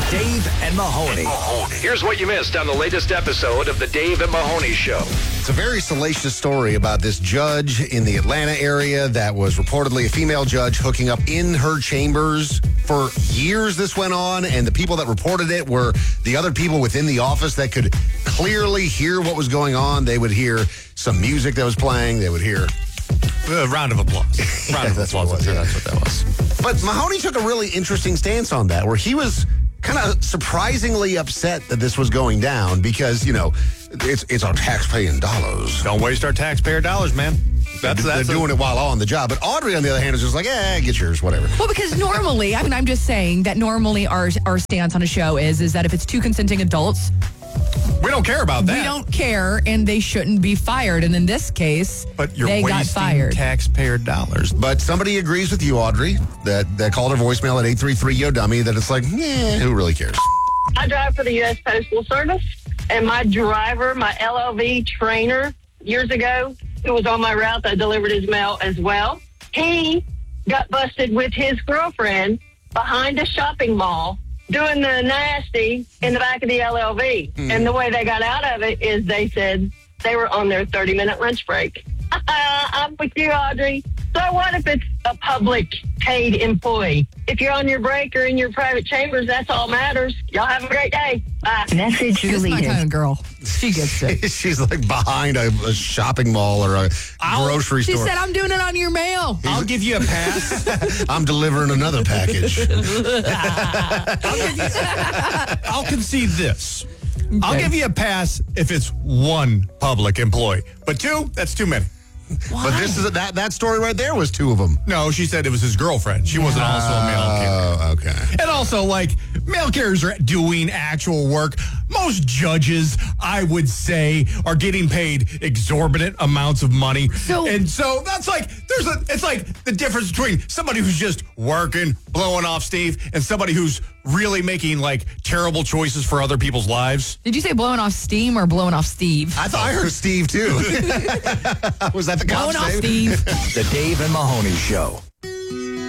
Dave and Mahoney. Here's what you missed on the latest episode of the Dave and Mahoney Show. It's a very salacious story about this judge in the Atlanta area that was reportedly a female judge hooking up in her chambers. For years this went on, and the people that reported it were the other people within the office that could clearly hear what was going on. They would hear some music that was playing. They would hear... round of applause. That's what that was. But Mahoney took a really interesting stance on that, where he was kind of surprisingly upset that this was going down because, you know, it's our taxpaying dollars. Don't waste our taxpayer dollars, man. They're doing it while on the job. But Audrey, on the other hand, is just like, get yours, whatever. Well, because normally, I'm just saying that normally our stance on a show is that if it's two consenting adults, we don't care about that. We don't care, and they shouldn't be fired. And in this case, they got fired. Taxpayer dollars. But somebody agrees with you, Audrey, that called her voicemail at 833-YO-DUMMY, that it's like, who really cares? I drive for the U.S. Postal Service, and my driver, my LLV trainer, years ago, who was on my route, I delivered his mail as well. He got busted with his girlfriend behind a shopping mall doing the nasty in the back of the LLV. And the way they got out of it is they said they were on their 30-minute lunch break. I'm with you, Audrey. So what if it's a public paid employee? If you're on your break or in your private chambers, that's all matters. Y'all have a great day. Bye. Message deleted. She's my kind of girl. She gets it. She's like behind a shopping mall or a grocery store. She said, I'm doing it on your mail. I'll give you a pass. I'm delivering another package. I'll concede this. Okay. I'll give you a pass if it's one public employee. But two, that's too many. Why? But this is that story right there was two of them. No, she said it was his girlfriend. She wasn't also a mail carrier. Oh, okay. And also, mail carriers are doing actual work. Most judges, I would say, are getting paid exorbitant amounts of money. So that's it's like the difference between somebody who's just working, blowing off Steve, and somebody who's really making terrible choices for other people's lives. Did you say blowing off steam or blowing off Steve? I thought I heard Steve too. Was that the blowing off Steve? The Dave and Mahoney Show.